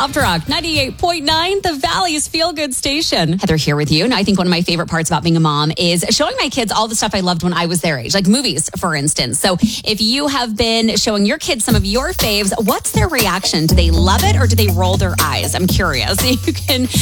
Soft Rock 98.9, the Valley's feel-good station. Heather here with you. And I think one of my favorite parts about being a mom is showing my kids all the stuff I loved when I was their age, like movies, for instance. So if you have been showing your kids some of your faves, what's their reaction? Do they love it or do they roll their eyes? I'm curious. You can